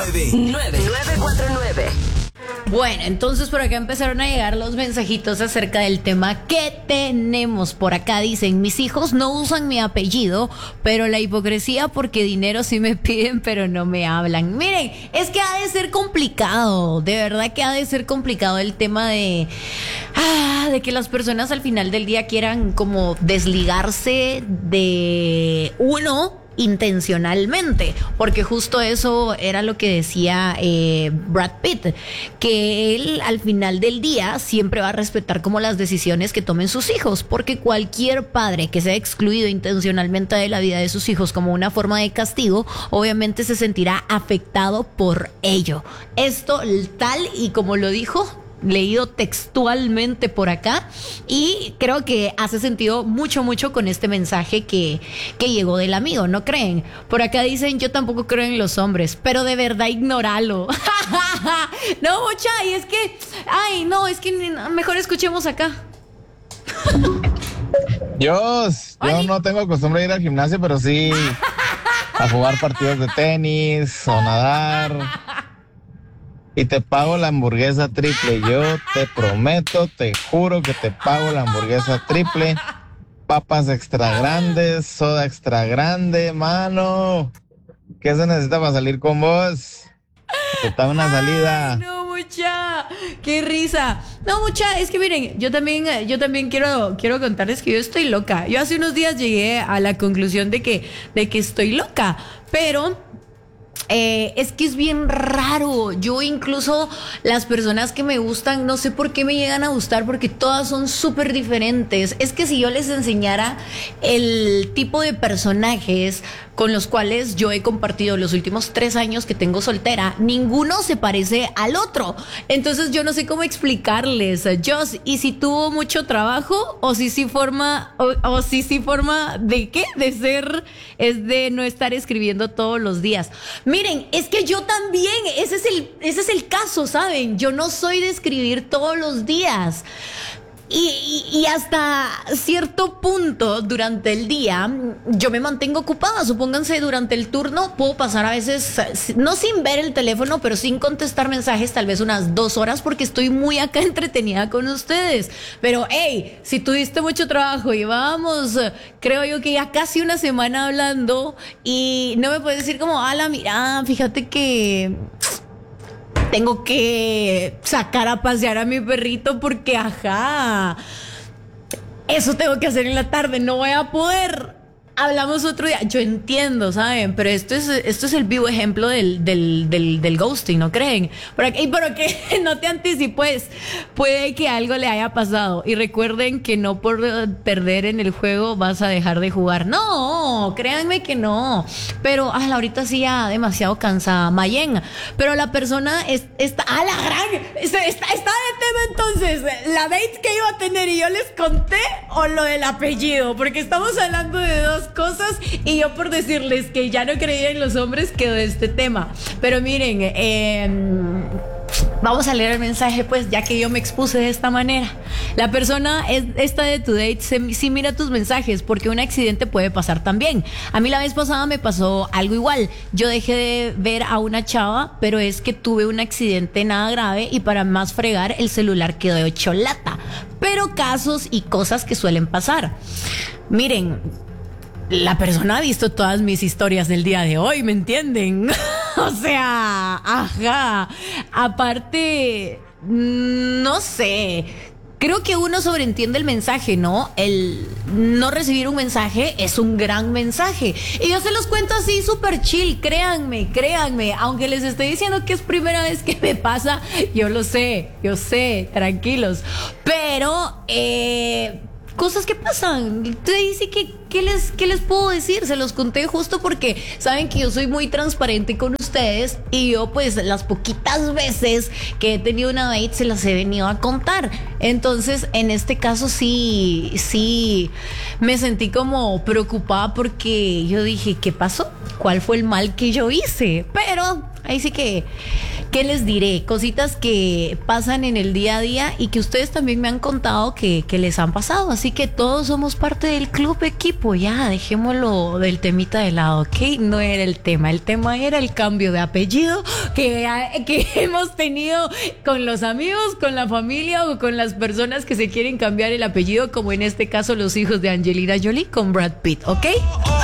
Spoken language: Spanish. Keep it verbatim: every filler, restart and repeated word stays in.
nueve nueve cuatro nueve. Bueno, entonces por acá empezaron a llegar los mensajitos acerca del tema que tenemos. Por acá dicen, mis hijos no usan mi apellido, pero la hipocresía porque dinero sí me piden, pero no me hablan. Miren, es que ha de ser complicado, de verdad que ha de ser complicado el tema de, ah, de que las personas al final del día quieran como desligarse de uno intencionalmente, porque justo eso era lo que decía eh, Brad Pitt, que él al final del día siempre va a respetar como las decisiones que tomen sus hijos, porque cualquier padre que sea excluido intencionalmente de la vida de sus hijos como una forma de castigo, obviamente se sentirá afectado por ello. Esto tal y como lo dijo, leído textualmente por acá, y creo que hace sentido mucho, mucho con este mensaje que, que llegó del amigo, ¿no creen? Por acá dicen, yo tampoco creo en los hombres, pero de verdad ignóralo. No, mucha, y es que, ay, no, es que mejor escuchemos acá. Dios, yo no tengo costumbre de ir al gimnasio, pero sí a jugar partidos de tenis o nadar. Y te pago la hamburguesa triple. Yo te prometo, te juro que te pago la hamburguesa triple. Papas extra grandes, soda extra grande, mano. ¿Qué se necesita para salir con vos? Te da una salida. Ay, no, mucha, qué risa. No, mucha, es que miren, yo también, yo también quiero, quiero contarles que yo estoy loca. Yo hace unos días llegué a la conclusión de que, de que estoy loca, pero Eh, es que es bien raro. Yo incluso las personas que me gustan, no sé por qué me llegan a gustar, porque todas son súper diferentes. Es que si yo les enseñara el tipo de personajes con los cuales yo he compartido los últimos tres años que tengo soltera, ninguno se parece al otro. Entonces yo no sé cómo explicarles, Joss, y si tuvo mucho trabajo o si sí forma o, o si sí forma de qué, de ser, es de no estar escribiendo todos los días. Miren, es que yo también, ese es el, ese es el caso, ¿saben? Yo no soy de escribir todos los días. Y, y, y hasta cierto punto durante el día yo me mantengo ocupada. Supónganse, durante el turno puedo pasar a veces, no sin ver el teléfono, pero sin contestar mensajes, tal vez unas dos horas, porque estoy muy acá entretenida con ustedes. Pero hey, si tuviste mucho trabajo, llevábamos, creo yo que ya casi una semana hablando, y no me puedes decir como, ala, mira, fíjate que tengo que sacar a pasear a mi perrito porque, ajá, eso tengo que hacer en la tarde, no voy a poder. Hablamos otro día. Yo entiendo, ¿saben? Pero esto es, esto es el vivo ejemplo del, del, del, del ghosting, ¿no creen? Pero, y pero que no te anticipes, puede que algo le haya pasado. Y recuerden que no por perder en el juego vas a dejar de jugar. No, créanme que no. Pero ah, ahorita sí ya demasiado cansada, Mayen. Pero la persona es, está, a la gran, está, está, está de tema entonces. La date que iba a tener y yo les conté, o lo del apellido, porque estamos hablando de dos cosas y yo por decirles que ya no creía en los hombres quedó este tema. Pero miren, eh, vamos a leer el mensaje, pues, ya que yo me expuse de esta manera. La persona es, esta de tu date se, sí mira tus mensajes, porque un accidente puede pasar también. A mí la vez pasada me pasó algo igual. Yo dejé de ver a una chava, pero es que tuve un accidente nada grave y para más fregar el celular quedó hecho lata. Pero casos y cosas que suelen pasar. Miren, la persona ha visto todas mis historias del día de hoy, ¿me entienden? O sea, ajá. Aparte, no sé, creo que uno sobreentiende el mensaje, ¿no? El no recibir un mensaje es un gran mensaje. Y yo se los cuento así súper chill, créanme, créanme. Aunque les estoy diciendo que es primera vez que me pasa, yo lo sé, yo sé, tranquilos. Pero, eh... cosas que pasan. Entonces dice que ¿qué les, qué les puedo decir? Se los conté justo porque saben que yo soy muy transparente con ustedes, y yo pues las poquitas veces que he tenido una date se las he venido a contar. Entonces en este caso sí, sí me sentí como preocupada, porque yo dije, ¿qué pasó? ¿Cuál fue el mal que yo hice? Pero ahí sí que ¿qué les diré? Cositas que pasan en el día a día y que ustedes también me han contado que, que les han pasado. Así que todos somos parte del club equipo. Ya, dejémoslo del temita de lado, ¿ok? No era el tema. El tema era el cambio de apellido que, que hemos tenido con los amigos, con la familia o con las personas que se quieren cambiar el apellido, como en este caso los hijos de Angelina Jolie con Brad Pitt, ¿ok?